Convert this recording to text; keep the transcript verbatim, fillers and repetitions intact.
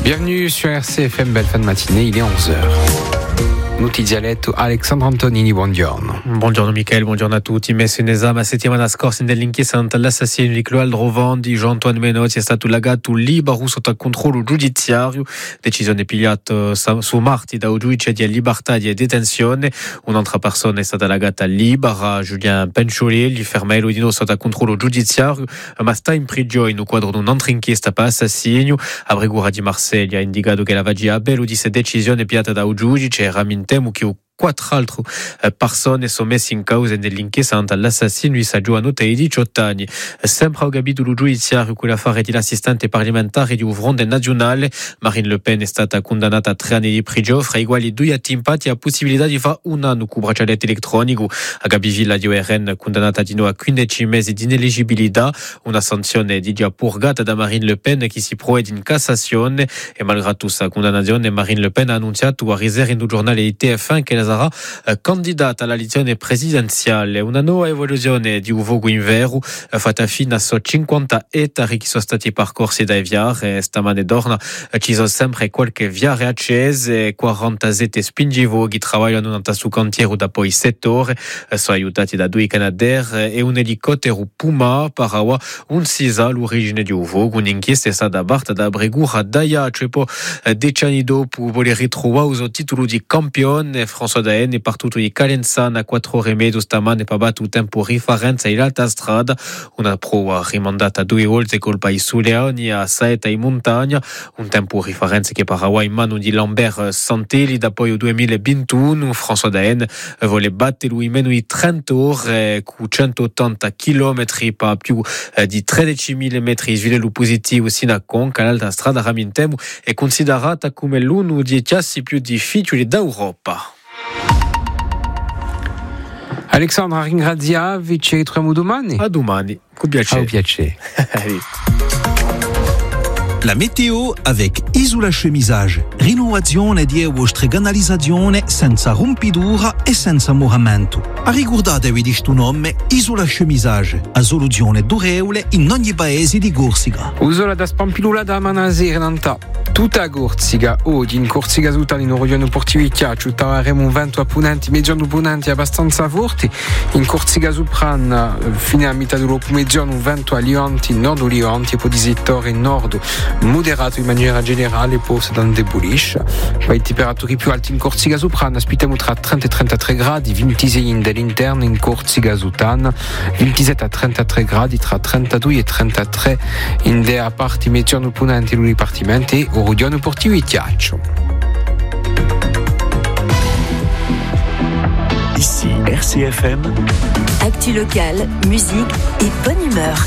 Bienvenue sur R C F M, belle fin de matinée, il est onze heures. Nuti dialetto Alexandre Antonini, buongiorno. Buongiorno Michele, buongiorno a tutti. Messo in esame la settimana scorsa nell'inchiesta all'assassinio di Cloaldo Rovandi, Jean-Antoine Menotti è stato lagato libero sotto controllo giudiziario. Decisione pigliata su martedì da un giudice di libertà di detenzione. Un'altra persona è stata lagata libera, Julien Penciolelli, fermato di nuovo sotto controllo giudiziario, ma sta in prigione in quadro di un'altra inchiesta per assassinio. A Bregura di Marsiglia ha indicato che la vagia bello di questa decisione pigliata da un giudice era temo che quattro altre persone sono messe in causa nell'inchiesta all'assassinio di Giovanni di diciotto anni. Sempre al capitolo giudiziario con l'affare dell'assistente parlamentare di un fronte nazionale, Marine Le Pen è stata condannata a tre anni di prigione, fra i quali due attimpati a possibilità di fare un anno con braccialetto elettronico. A Capivilla di O R N condannata di nuovo a quindici mesi di ineleggibilità, una sanzione di già purgata da Marine Le Pen che si provvede in Cassazione, e malgrado questa condannazione Marine Le Pen ha annunciato a riserva in un giornale di T F uno che sarà eh, candidata alla elezione presidenziale. Una nuova evoluzione di un voto in vero eh, fatta fino a cinquanta ettari che sono stati percorsi dai viari, e stamane d'orna eh, ci sono sempre qualche viare accese, quarantasette spingivoghi lavorano su cantiere da poi sette ore, eh, sono aiutati da due canadair e un elicottero Puma per avere un sisa l'origine di un voto. Un'inchiesta è stata aperta da Bregura d'Aia, cioè poi eh, dieci anni dopo voler ritrovare il titolo di campione. François Daen è partito di Calenzana a quattro ore e mezzo stamane per battere tempo riferenza in alta strada, una prova rimandata due volte col paese Suleoni a Saeta in montagna, un tempo riferenza che parava in mano di Lambert Santelli da poi il duemilaventuno. François Daen vuole battere lui meno di trenta ore con centottanta chilometri per più di tredicimila metri sviluppo positivo sino a Conca. L'alta strada Ramintemo è considerata come l'uno dei chassi più difficili d'Europa. Alexandra, ringraziavi, ci ritroviamo domani? A domani, con piacere. Au piacere. La météo avec Isola Chemisage. Rinnovazione di vostra canalizzazione senza rompidura e senza moramento. A ricordatevi di sto nome Isola Chemisage, a soluzione durevole in ogni paese di Corsica. Usola da Spampilula da Manasir Nanta. Tutta Corsica, oggi in Corsica Sutana in Orione Portivicchiaccio, troveremo un vento a punenti, mediano punenti abbastanza forti. In Corsica Supran, fino a metà dello pomeriggio, un vento a Lianti, nord-Lianti e poi di settore nord moderato in maniera generale, poi si indebolisce. Poi temperature più alte in Corsica Supran, aspettiamo tra trenta e trentatré gradi, ventisei dell'interno in Corsica Sutana, ventisette a trentatré gradi, tra trentadue e trentatré in dea parti mediano punenti e ripartimenti e Orione Portivicchiaccio. Ici R C F M. Actu locale, musique et bonne humeur.